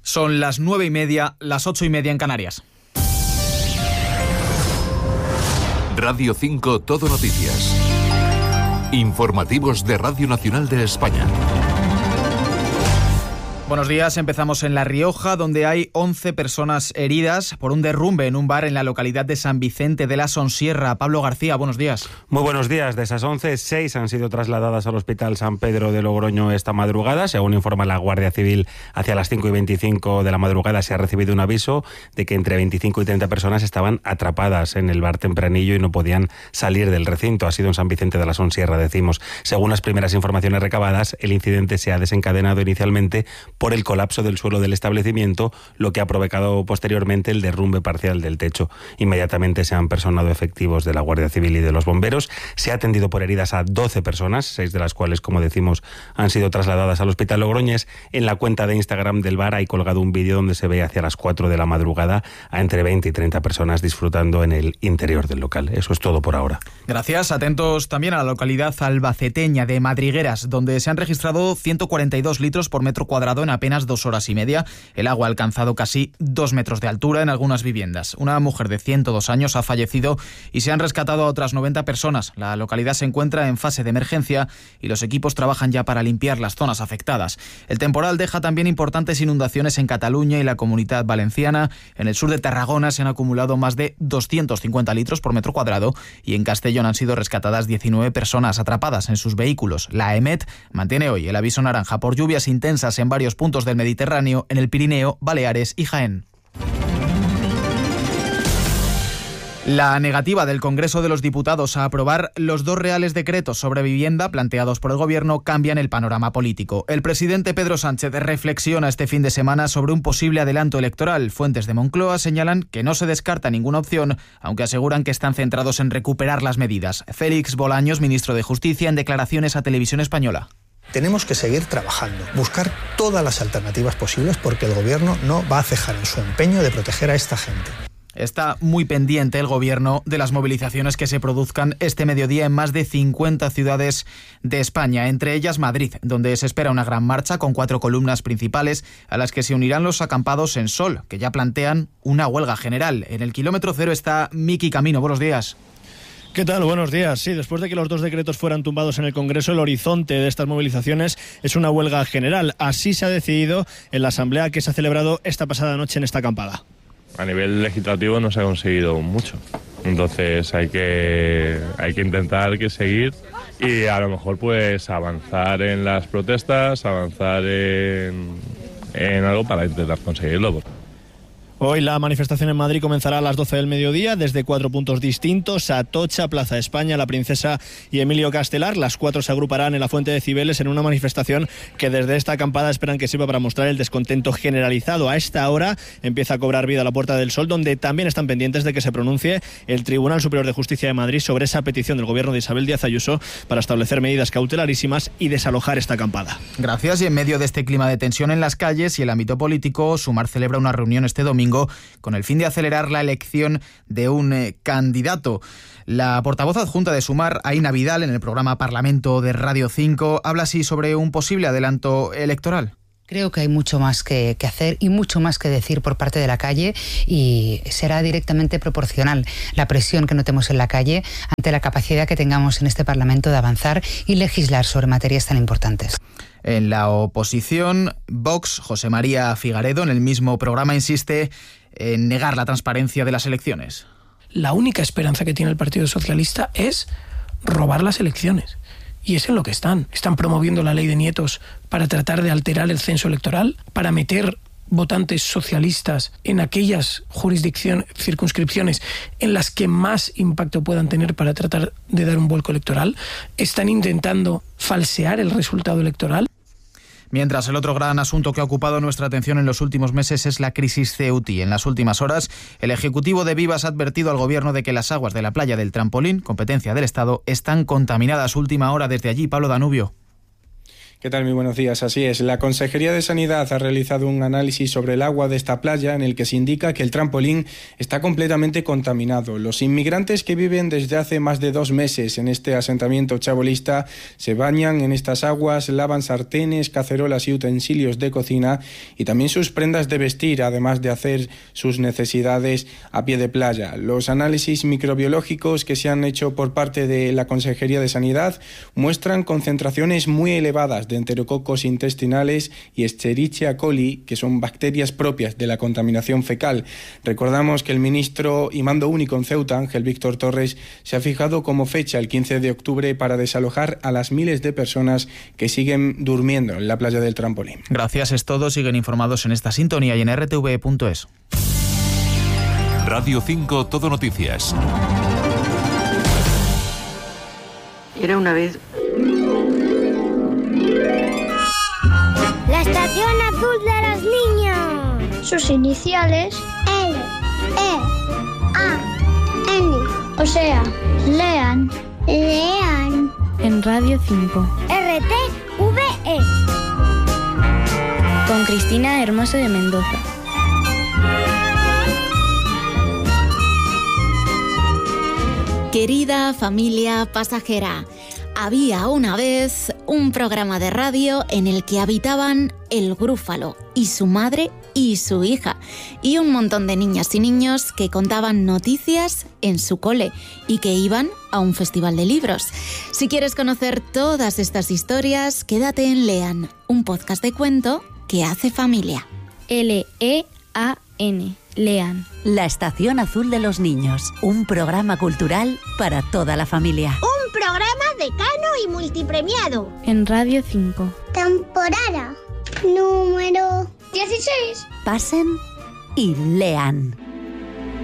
Son las 9:30, las 8:30 en Canarias. Radio 5 Todo Noticias. Informativos de Radio Nacional de España. Buenos días, empezamos en La Rioja, donde hay 11 personas heridas por un derrumbe en un bar en la localidad de San Vicente de la Sonsierra. Pablo García, buenos días. Muy buenos días. De esas 11, 6 han sido trasladadas al Hospital San Pedro de Logroño esta madrugada. Según informa la Guardia Civil, hacia las 5:25 de la madrugada se ha recibido un aviso de que entre 25 y 30 personas estaban atrapadas en el bar tempranillo y no podían salir del recinto. Ha sido en San Vicente de la Sonsierra, decimos. Según las primeras informaciones recabadas, el incidente se ha desencadenado inicialmente por el colapso del suelo del establecimiento, lo que ha provocado posteriormente el derrumbe parcial del techo. Inmediatamente se han personado efectivos de la Guardia Civil y de los bomberos. Se ha atendido por heridas a 12 personas, 6 de las cuales, como decimos, han sido trasladadas al Hospital Logroñés. En la cuenta de Instagram del bar hay colgado un vídeo donde se ve hacia las 4 de la madrugada a entre 20 y 30 personas disfrutando en el interior del local. Eso es todo por ahora. Gracias. Atentos también a la localidad albaceteña de Madrigueras, donde se han registrado 142 litros por metro cuadrado en apenas 2 horas y media. El agua ha alcanzado casi 2 metros de altura en algunas viviendas. Una mujer de 102 años ha fallecido y se han rescatado a otras 90 personas. La localidad se encuentra en fase de emergencia y los equipos trabajan ya para limpiar las zonas afectadas. El temporal deja también importantes inundaciones en Cataluña y la Comunidad Valenciana. En el sur de Tarragona se han acumulado más de 250 litros por metro cuadrado y en Castellón han sido rescatadas 19 personas atrapadas en sus vehículos. La EMET mantiene hoy el aviso naranja por lluvias intensas en varios puntos del Mediterráneo, en el Pirineo, Baleares y Jaén. La negativa del Congreso de los Diputados a aprobar los 2 reales decretos sobre vivienda planteados por el Gobierno cambian el panorama político. El presidente Pedro Sánchez reflexiona este fin de semana sobre un posible adelanto electoral. Fuentes de Moncloa señalan que no se descarta ninguna opción, aunque aseguran que están centrados en recuperar las medidas. Félix Bolaños, ministro de Justicia, en declaraciones a Televisión Española. Tenemos que seguir trabajando, buscar todas las alternativas posibles porque el Gobierno no va a cejar en su empeño de proteger a esta gente. Está muy pendiente el Gobierno de las movilizaciones que se produzcan este mediodía en más de 50 ciudades de España, entre ellas Madrid, donde se espera una gran marcha con 4 columnas principales a las que se unirán los acampados en Sol, que ya plantean una huelga general. En el kilómetro cero está Miki Camino. Buenos días. ¿Qué tal? Buenos días. Sí, después de que los 2 decretos fueran tumbados en el Congreso, el horizonte de estas movilizaciones es una huelga general. Así se ha decidido en la asamblea que se ha celebrado esta pasada noche en esta acampada. A nivel legislativo no se ha conseguido mucho, entonces hay que intentar seguir y a lo mejor pues avanzar en las protestas, avanzar en algo para intentar conseguirlo. Hoy la manifestación en Madrid comenzará a las 12 del mediodía desde 4 puntos distintos: Atocha, Plaza España, La Princesa y Emilio Castelar. Las 4 se agruparán en la Fuente de Cibeles en una manifestación que desde esta acampada esperan que sirva para mostrar el descontento generalizado. A esta hora empieza a cobrar vida la Puerta del Sol, donde también están pendientes de que se pronuncie el Tribunal Superior de Justicia de Madrid sobre esa petición del Gobierno de Isabel Díaz Ayuso para establecer medidas cautelarísimas y desalojar esta acampada. Gracias. Y en medio de este clima de tensión en las calles y el ámbito político, Sumar celebra una reunión este domingo con el fin de acelerar la elección de un candidato. La portavoz adjunta de Sumar, Aina Vidal, en el programa Parlamento de Radio 5, habla así sobre un posible adelanto electoral. Creo que hay mucho más que hacer y mucho más que decir por parte de la calle, y será directamente proporcional la presión que notemos en la calle ante la capacidad que tengamos en este Parlamento de avanzar y legislar sobre materias tan importantes. En la oposición, Vox, José María Figaredo, en el mismo programa insiste en negar la transparencia de las elecciones. La única esperanza que tiene el Partido Socialista es robar las elecciones. Y es en lo que están. Están promoviendo la ley de nietos para tratar de alterar el censo electoral, para meter votantes socialistas en aquellas circunscripciones en las que más impacto puedan tener para tratar de dar un vuelco electoral. Están intentando falsear el resultado electoral. Mientras, el otro gran asunto que ha ocupado nuestra atención en los últimos meses es la crisis Ceuti. En las últimas horas, el Ejecutivo de Vivas ha advertido al Gobierno de que las aguas de la playa del Trampolín, competencia del Estado, están contaminadas. Última hora desde allí, Pablo Danubio. ¿Qué tal? Muy buenos días. Así es, la Consejería de Sanidad ha realizado un análisis sobre el agua de esta playa en el que se indica que el trampolín está completamente contaminado. Los inmigrantes que viven desde hace más de 2 meses en este asentamiento chabolista se bañan en estas aguas, lavan sartenes, cacerolas y utensilios de cocina y también sus prendas de vestir, además de hacer sus necesidades a pie de playa. Los análisis microbiológicos que se han hecho por parte de la Consejería de Sanidad muestran concentraciones muy elevadas de enterococos intestinales y Escherichia coli, que son bacterias propias de la contaminación fecal. Recordamos que el ministro y mando único en Ceuta, Ángel Víctor Torres, se ha fijado como fecha el 15 de octubre para desalojar a las miles de personas que siguen durmiendo en la playa del Trampolín. Gracias, es todo. Siguen informados en esta sintonía y en rtv.es. Radio 5 Todo Noticias. Era una vez... La Estación Azul de los Niños. Sus iniciales L, E, A, N. O sea, lean. Lean. En Radio 5. RTVE. Con Cristina Hermoso de Mendoza. Querida familia pasajera, había una vez un programa de radio en el que habitaban el Grúfalo y su madre y su hija, y un montón de niñas y niños que contaban noticias en su cole y que iban a un festival de libros. Si quieres conocer todas estas historias, quédate en Lean, un podcast de cuento que hace familia. L-E-A-N. Lean. La Estación Azul de los Niños, un programa cultural para toda la familia. Un programa decano y multipremiado. En Radio 5. Temporada número 16. Pasen y lean.